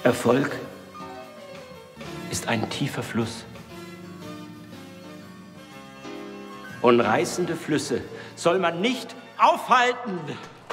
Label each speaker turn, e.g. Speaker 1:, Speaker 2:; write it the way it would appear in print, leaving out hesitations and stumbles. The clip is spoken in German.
Speaker 1: Erfolg ist ein tiefer Fluss. Und reißende Flüsse soll man nicht aufhalten.